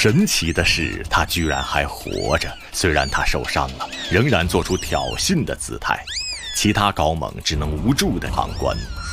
神奇的是，他居然还活着，虽然他受伤了，仍然做出挑衅的姿态。其他高猛只能无助地旁观。